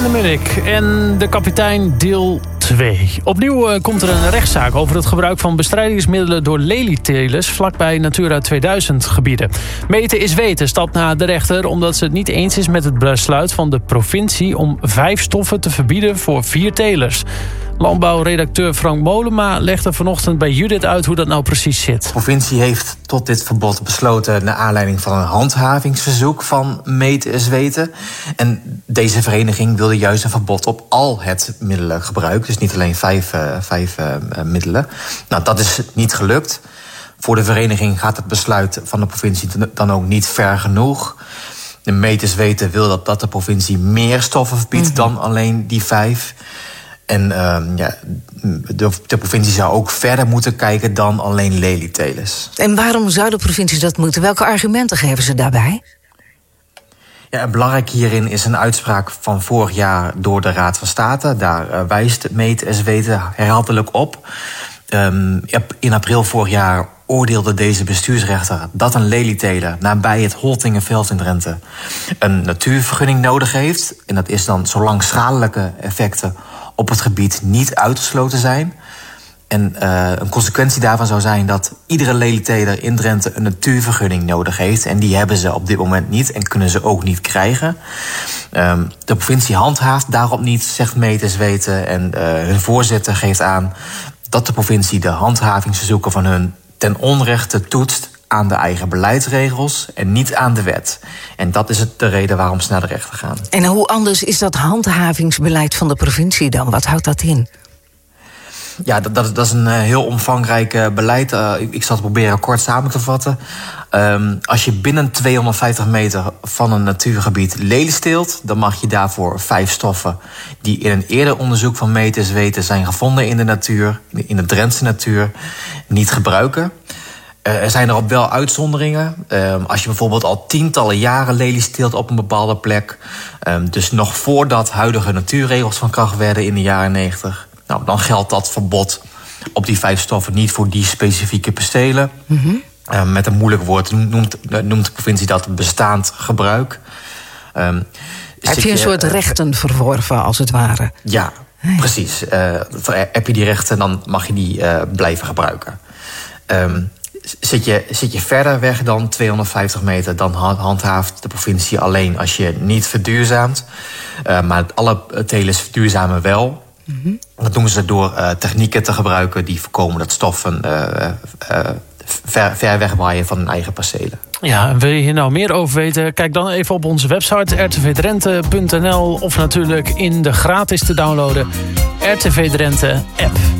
Bayern Munich en de kapitein deel 2. Opnieuw komt er een rechtszaak over het gebruik van bestrijdingsmiddelen door lelietelers vlakbij Natura 2000 gebieden. Meten is weten stapt naar de rechter omdat ze het niet eens is met het besluit van de provincie om 5 stoffen te verbieden voor 4 telers. Landbouwredacteur Frank Molema legde vanochtend bij Judith uit hoe dat nou precies zit. De provincie heeft tot dit verbod besloten naar aanleiding van een handhavingsverzoek van Meten is weten. En deze vereniging wilde juist een verbod op al het middelengebruik. Dus niet alleen 5 middelen. Nou, dat is niet gelukt. Voor de vereniging gaat het besluit van de provincie dan ook niet ver genoeg. De Meten is weten wil dat de provincie meer stoffen verbiedt dan alleen die 5. En de provincie zou ook verder moeten kijken dan alleen lelietelers. En waarom zou de provincie dat moeten? Welke argumenten geven ze daarbij? Ja, belangrijk hierin is een uitspraak van vorig jaar door de Raad van State. Daar wijst Meten is weten herhaaldelijk op. In april vorig jaar oordeelde deze bestuursrechter dat een lelieteler nabij het Holtingenveld in Drenthe een natuurvergunning nodig heeft. En dat is dan zolang schadelijke effecten op het gebied niet uitgesloten zijn. En een consequentie daarvan zou zijn dat iedere lelieteler in Drenthe een natuurvergunning nodig heeft. En die hebben ze op dit moment niet en kunnen ze ook niet krijgen. De provincie handhaaft daarop niet, zegt Meten is weten. En hun voorzitter geeft aan dat de provincie de handhavingsverzoeken van hun ten onrechte toetst aan de eigen beleidsregels en niet aan de wet. En dat is de reden waarom ze naar de rechter gaan. En hoe anders is dat handhavingsbeleid van de provincie dan? Wat houdt dat in? Ja, dat is een heel omvangrijk beleid. Ik zal het proberen kort samen te vatten. Als je binnen 250 meter van een natuurgebied lelies teelt, dan mag je daarvoor 5 stoffen die in een eerder onderzoek van Meten is weten zijn gevonden in de natuur, in de Drentse natuur, niet gebruiken. Er zijn erop wel uitzonderingen. Als je bijvoorbeeld al tientallen jaren lelies teelt op een bepaalde plek, dus nog voordat huidige natuurregels van kracht werden in de jaren 90... Nou, dan geldt dat verbod op die 5 stoffen niet voor die specifieke percelen. Met een moeilijk woord noemt de provincie dat bestaand gebruik. Heb je een soort rechten verworven, als het ware? Ja, precies. Heb je die rechten, dan mag je die blijven gebruiken. Zit je verder weg dan 250 meter, dan handhaaft de provincie alleen als je niet verduurzaamt. Maar alle telers verduurzamen wel. Dat doen ze door technieken te gebruiken die voorkomen dat stoffen ver wegwaaien van hun eigen percelen. Ja, en wil je hier nou meer over weten? Kijk dan even op onze website rtvdrenthe.nl of natuurlijk in de gratis te downloaden RTV Drenthe app.